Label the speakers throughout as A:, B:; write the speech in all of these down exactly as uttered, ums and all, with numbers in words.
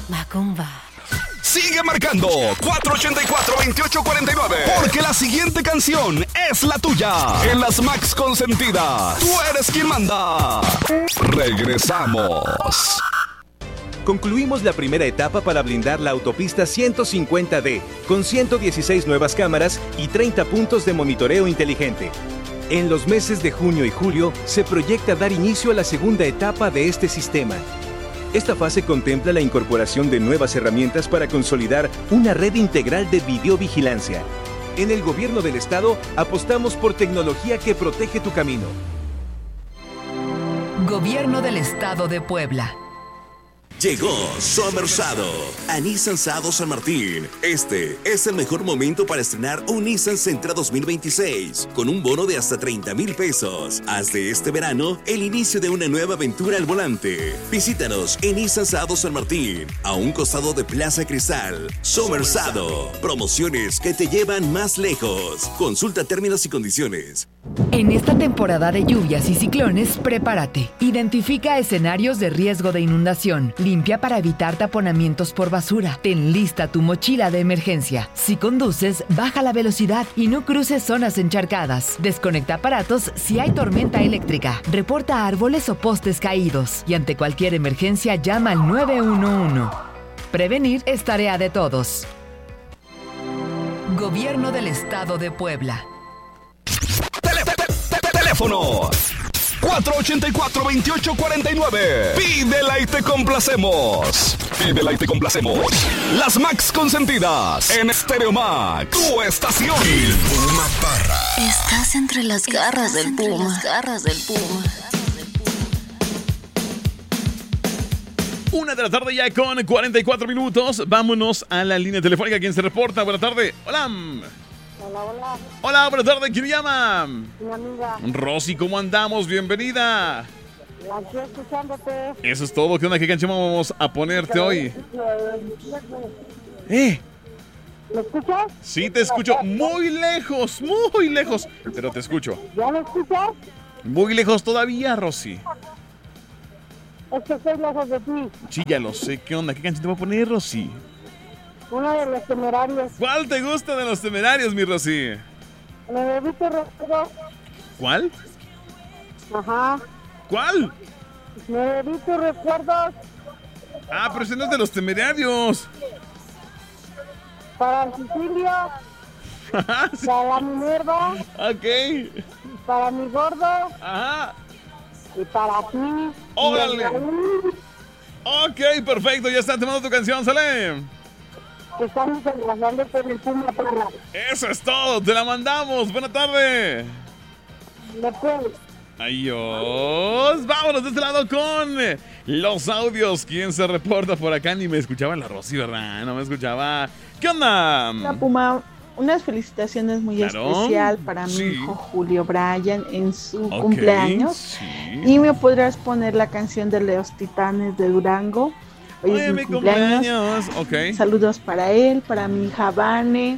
A: Macumba.
B: Sigue marcando cuatro ochenta y cuatro, veintiocho cuarenta y nueve, porque la siguiente canción es la tuya. En las Max Consentidas, tú eres quien manda. Regresamos.
C: Concluimos la primera etapa para blindar la autopista ciento cincuenta D, con ciento dieciséis nuevas cámaras y treinta puntos de monitoreo inteligente. En los meses de junio y julio se proyecta dar inicio a la segunda etapa de este sistema. Esta fase contempla la incorporación de nuevas herramientas para consolidar una red integral de videovigilancia. En el Gobierno del Estado apostamos por tecnología que protege tu camino.
D: Gobierno del Estado de Puebla.
E: Llegó Somersado a Nissan Sado San Martín. Este es el mejor momento para estrenar un Nissan Sentra dos mil veintiséis con un bono de hasta treinta mil pesos. Haz de este verano el inicio de una nueva aventura al volante. Visítanos en Nissan Sado San Martín, a un costado de Plaza Cristal. Somersado, promociones que te llevan más lejos. Consulta términos y condiciones.
D: En esta temporada de lluvias y ciclones, prepárate. Identifica escenarios de riesgo de inundación. Limpia para evitar taponamientos por basura. Ten lista tu mochila de emergencia. Si conduces, baja la velocidad y no cruces zonas encharcadas. Desconecta aparatos si hay tormenta eléctrica. Reporta árboles o postes caídos. Y ante cualquier emergencia, llama al nueve uno uno. Prevenir es tarea de todos. Gobierno del Estado de Puebla.
B: Teléfono cuatro ochenta y cuatro, veintiocho cuarenta y nueve. Pídela y te complacemos. Pídela y te complacemos. Las Max Consentidas en Stereo Max, tu estación.
F: El Puma Parra.
A: Estás entre las garras del Puma. Las garras del Puma.
G: Una de la tarde ya con cuarenta y cuatro minutos. Vámonos a la línea telefónica. ¿Quién se reporta? Buenas tardes. Hola.
H: Hola, hola.
G: Hola, buenas tardes. ¿Quién llama?
H: Mi amiga.
G: Rosy, ¿cómo andamos? Bienvenida.
H: Aquí escuchándote.
G: Eso es todo. ¿Qué onda? ¿Qué canción vamos a ponerte hoy? ¿Eh?
H: ¿Me escuchas?
G: Sí, te escucho muy lejos, muy lejos. Pero te escucho.
H: ¿Ya me escuchas?
G: Muy lejos todavía, Rosy.
H: Es que estoy lejos de ti.
G: Sí, ya lo sé. ¿Qué onda? ¿Qué canción te voy a poner, Rosy?
H: Uno de los Temerarios.
G: ¿Cuál te gusta de los Temerarios, mi Rosy?
H: Me bebí tu recuerdo.
G: ¿Cuál?
H: Ajá.
G: ¿Cuál?
H: Me bebí tus recuerdos.
G: Ah, pero ese no es de los Temerarios.
H: Para Sicilia. Para la Minerva.
G: Ok.
H: Para mi gordo.
G: Ajá.
H: Y para ti.
G: ¡Órale! Ok, perfecto. Ya está, te mando tu canción, sale.
H: Estamos enlazando por el Puma Parra.
G: Eso es todo, te la mandamos. Buena tarde.
H: Después.
G: Adiós. Vámonos de este lado con los audios. ¿Quién se reporta por acá? Ni me escuchaba la Rosy, ¿verdad? No me escuchaba. ¿Qué onda?
I: Hola, Puma. Unas felicitaciones muy
G: Claro.
I: especial para
G: Sí.
I: mi hijo Julio Bryan en su
G: Ok,
I: cumpleaños.
G: sí.
I: Y me podrás poner la canción de Los Titanes de Durango. Hoy
G: Oye,
I: es mi
G: mi
I: cumpleaños.
G: cumpleaños. Ok.
I: Saludos para él, para mi hija Vane,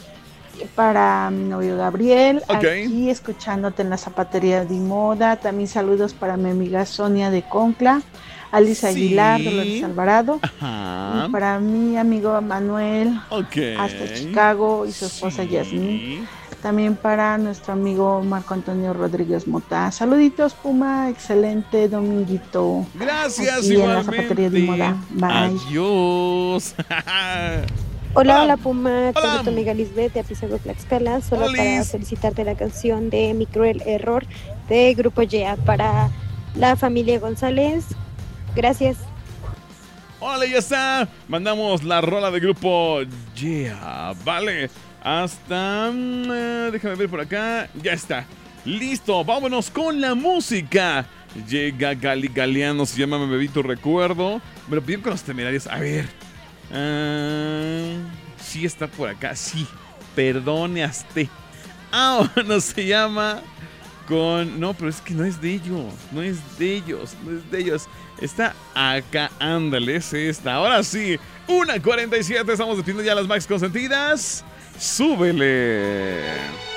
I: para mi novio Gabriel,
G: Ok.
I: aquí escuchándote en la zapatería de Moda. También saludos para mi amiga Sonia de Concla, Alice
G: Sí.
I: Aguilar, Dolores Alvarado.
G: Ajá.
I: Y para mi amigo Manuel,
G: Ok.
I: hasta Chicago, y su esposa
G: Sí.
I: Yasmín. También para nuestro amigo Marco Antonio Rodríguez Mota. Saluditos, Puma, excelente dominguito.
G: Gracias,
I: aquí en la
G: igualmente.
I: zapatería de Moda. Bye.
G: Adiós.
J: Hola, hola Puma,
G: Hola.
J: soy tu amiga Lisbeth de Apizago Tlaxcala, solo
G: Olis.
J: para felicitarte la canción de Mi Cruel Error de Grupo Yea para la familia González. Gracias.
G: Hola, ya está. Mandamos la rola de grupo Yeah. Vale. Hasta... mm, eh, déjame ver por acá. Ya está. Listo. Vámonos con la música. Llega Gali Galeano. Se llama Me Bebí Tu Recuerdo. Me lo pidieron con los Temerarios. A ver. Ah, sí está por acá. Sí. Perdoneaste. Ah, no se llama... Con... No, pero es que no es de ellos. No es de ellos. No es de ellos. Está acá. Ándale, es esta. Ahora sí. una cuarenta y siete. Estamos despidiendo ya las Max Consentidas. Súbele.